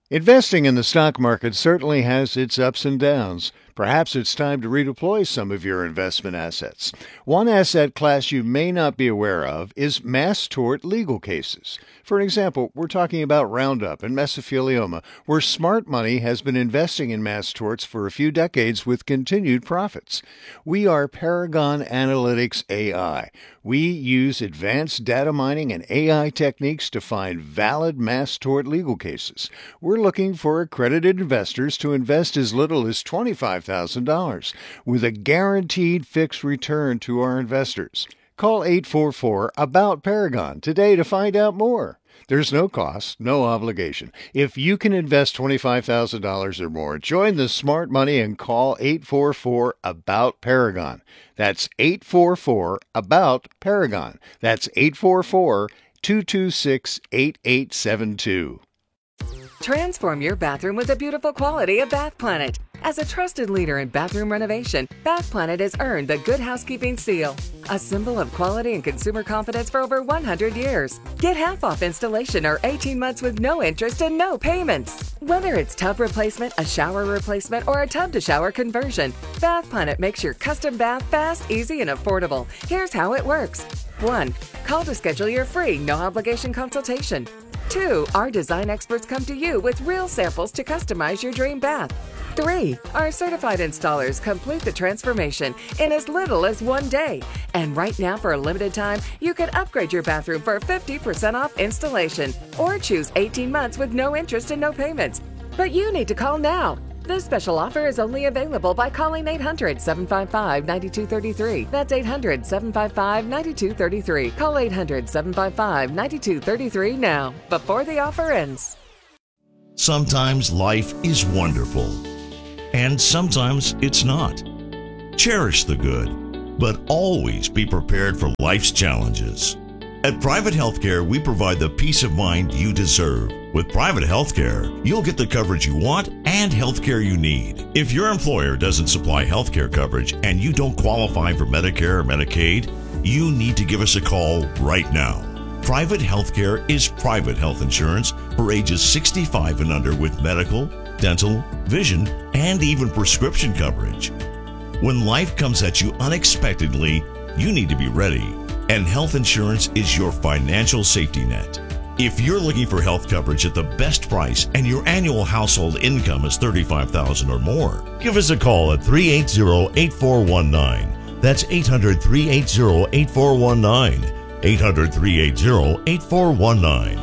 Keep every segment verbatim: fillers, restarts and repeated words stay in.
Investing in the stock market certainly has its ups and downs. Perhaps it's time to redeploy some of your investment assets. One asset class you may not be aware of is mass tort legal cases. For example, we're talking about Roundup and mesothelioma, where smart money has been investing in mass torts for a few decades with continued profits. We are Paragon Analytics A I. We use advanced data mining and A I techniques to find valid mass tort legal cases. We're looking for accredited investors to invest as little as twenty-five thousand dollars with a guaranteed fixed return to our investors. Call eight four four, ABOUT Paragon today to find out more. There's no cost, no obligation. If you can invest twenty-five thousand dollars or more, join the smart money and call eight four four, ABOUT Paragon. That's eight four four, ABOUT Paragon. That's eight four four, two two six, eight eight seven two. Transform your bathroom with the beautiful quality of Bath Planet. As a trusted leader in bathroom renovation, Bath Planet has earned the Good Housekeeping seal, a symbol of quality and consumer confidence for over one hundred years. Get half off installation or eighteen months with no interest and no payments. Whether it's tub replacement, a shower replacement, or a tub-to-shower conversion, Bath Planet makes your custom bath fast, easy, and affordable. Here's how it works. one. Call to schedule your free, no-obligation consultation. two. Our design experts come to you with real samples to customize your dream bath. three. Our certified installers complete the transformation in as little as one day. And right now, for a limited time, you can upgrade your bathroom for fifty percent off installation or choose eighteen months with no interest and no payments. But you need to call now. This special offer is only available by calling eight hundred, seven five five, nine two three three. That's eight hundred, seven five five, nine two three three. Call eight hundred, seven five five, nine two three three now, before the offer ends. Sometimes life is wonderful, and sometimes it's not. Cherish the good, but always be prepared for life's challenges. At Private Healthcare, we provide the peace of mind you deserve. With Private Healthcare, you'll get the coverage you want and healthcare you need. If your employer doesn't supply healthcare coverage and you don't qualify for Medicare or Medicaid, you need to give us a call right now. Private Healthcare is private health insurance for ages sixty-five and under with medical, dental, vision, and even prescription coverage. When life comes at you unexpectedly, you need to be ready. And health insurance is your financial safety net. If you're looking for health coverage at the best price and your annual household income is thirty-five thousand dollars or more, give us a call at three eight zero, eight four one nine. That's eight hundred, three eight zero, eight four one nine. eight hundred, three eight zero, eight four one nine.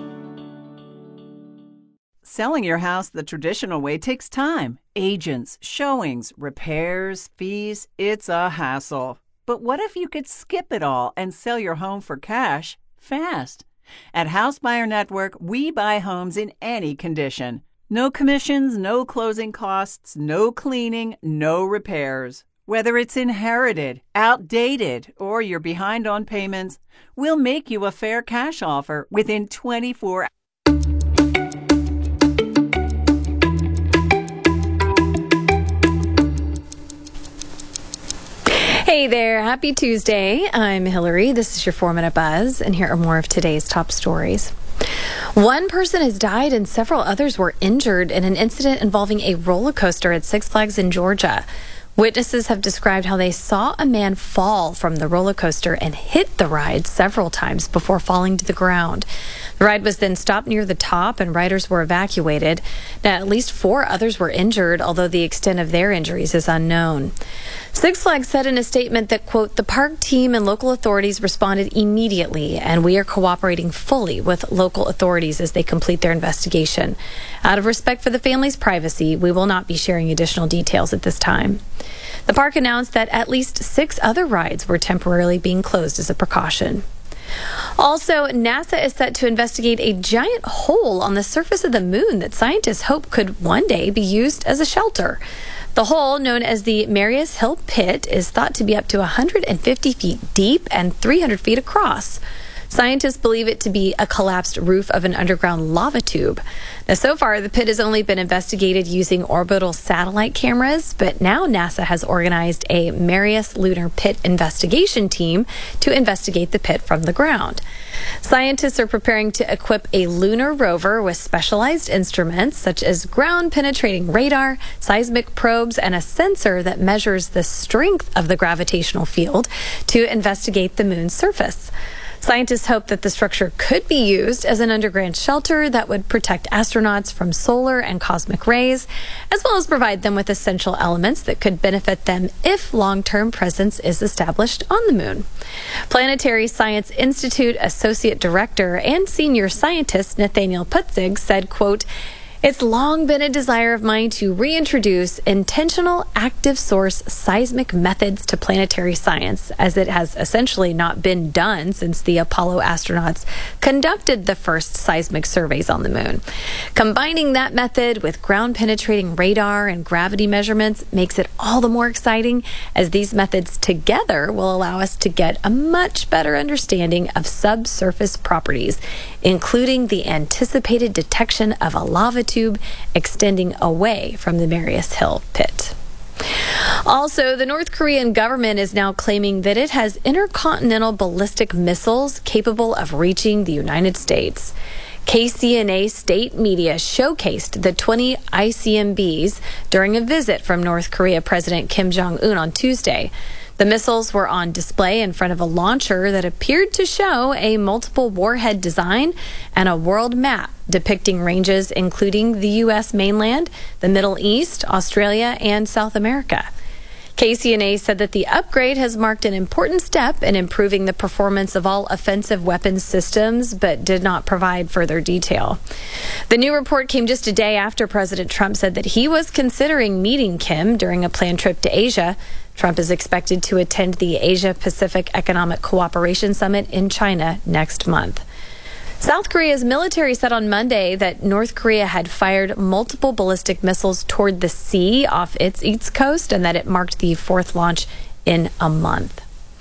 Selling your house the traditional way takes time. Agents, showings, repairs, fees. It's a hassle. But what if you could skip it all and sell your home for cash fast? At House Buyer Network, we buy homes in any condition. No commissions, no closing costs, no cleaning, no repairs. Whether it's inherited, outdated, or you're behind on payments, we'll make you a fair cash offer within twenty-four hours. Hey there, happy Tuesday. I'm Hillary. This is your four minute Buzz, and here are more of today's top stories. One person has died and several others were injured in an incident involving a roller coaster at Six Flags in Georgia. Witnesses have described how they saw a man fall from the roller coaster and hit the ride several times before falling to the ground. The ride was then stopped near the top and riders were evacuated. Now, at least four others were injured, although the extent of their injuries is unknown. Six Flags said in a statement that, quote, the park team and local authorities responded immediately, and we are cooperating fully with local authorities as they complete their investigation. Out of respect for the family's privacy, we will not be sharing additional details at this time. The park announced that at least six other rides were temporarily being closed as a precaution. Also, NASA is set to investigate a giant hole on the surface of the moon that scientists hope could one day be used as a shelter. The hole, known as the Marius Hill Pit, is thought to be up to one hundred fifty feet deep and three hundred feet across. Scientists believe it to be a collapsed roof of an underground lava tube. Now, so far, the pit has only been investigated using orbital satellite cameras, but now NASA has organized a Marius Lunar Pit investigation team to investigate the pit from the ground. Scientists are preparing to equip a lunar rover with specialized instruments such as ground-penetrating radar, seismic probes, and a sensor that measures the strength of the gravitational field to investigate the moon's surface. Scientists hope that the structure could be used as an underground shelter that would protect astronauts from solar and cosmic rays, as well as provide them with essential elements that could benefit them if long-term presence is established on the moon. Planetary Science Institute Associate Director and Senior Scientist Nathaniel Putzig said, quote, "It's long been a desire of mine to reintroduce intentional active source seismic methods to planetary science, as it has essentially not been done since the Apollo astronauts conducted the first seismic surveys on the moon. Combining that method with ground-penetrating radar and gravity measurements makes it all the more exciting, as these methods together will allow us to get a much better understanding of subsurface properties, including the anticipated detection of a lava tube extending away from the Marius Hill pit." Also, the North Korean government is now claiming that it has intercontinental ballistic missiles capable of reaching the United States. K C N A state media showcased the twenty I C M Bs during a visit from North Korea President Kim Jong-un on Tuesday. The missiles were on display in front of a launcher that appeared to show a multiple warhead design and a world map depicting ranges including the U S mainland, the Middle East, Australia, and South America. K C N A said that the upgrade has marked an important step in improving the performance of all offensive weapons systems, but did not provide further detail. The new report came just a day after President Trump said that he was considering meeting Kim during a planned trip to Asia. Trump is expected to attend the Asia-Pacific Economic Cooperation Summit in China next month. South Korea's military said on Monday that North Korea had fired multiple ballistic missiles toward the sea off its east coast, and that it marked the fourth launch in a month.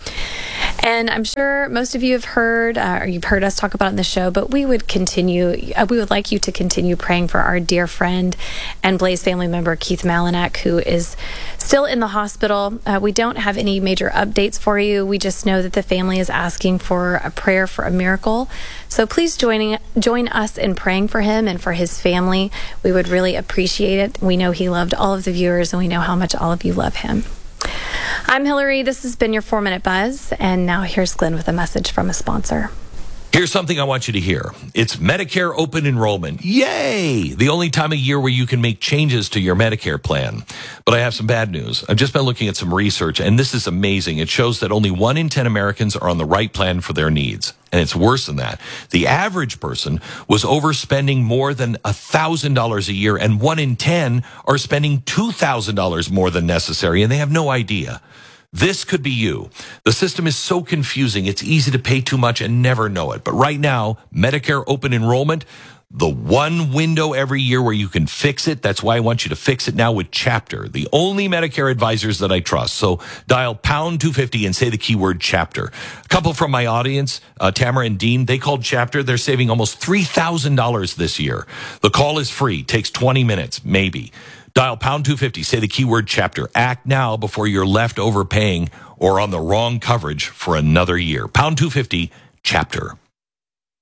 And I'm sure most of you have heard, uh, or you've heard us talk about it in the show, but we would continue, uh, we would like you to continue praying for our dear friend and Blaze family member, Keith Malinak, who is still in the hospital. Uh, we don't have any major updates for you. We just know that the family is asking for a prayer for a miracle. So please joining, join us in praying for him and for his family. We would really appreciate it. We know he loved all of the viewers, and we know how much all of you love him. I'm Hillary. This has been your four minute Buzz. And now here's Glenn with a message from a sponsor. Here's something I want you to hear. It's Medicare open enrollment. Yay! The only time of year where you can make changes to your Medicare plan. But I have some bad news. I've just been looking at some research, and this is amazing. It shows that only one in ten Americans are on the right plan for their needs. And it's worse than that. The average person was overspending more than one thousand dollars a year, and one in ten are spending two thousand dollars more than necessary, and they have no idea. This could be you. The system is so confusing, it's easy to pay too much and never know it. But right now, Medicare open enrollment, the one window every year where you can fix it. That's why I want you to fix it now with Chapter, the only Medicare advisors that I trust. So dial pound two fifty and say the keyword Chapter. A couple from my audience, uh, Tamara and Dean, they called Chapter. They're saving almost three thousand dollars this year. The call is free, takes twenty minutes, maybe. Dial pound two fifty, say the keyword Chapter. Act now before you're left overpaying or on the wrong coverage for another year. Pound two fifty, Chapter.